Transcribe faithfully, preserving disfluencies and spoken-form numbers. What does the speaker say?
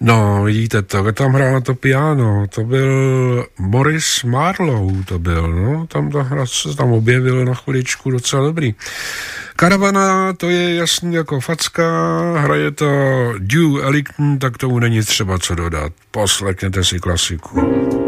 No, vidíte to, kdo tam hrál na to piano, to byl Maurice Marlowe, to byl, no, tam ta hra se tam objevil na chviličku, docela dobrý. Karavana, to je jasný jako facka, hraje to Duke Ellington, tak tomu není třeba co dodat. Poslechněte si klasiku.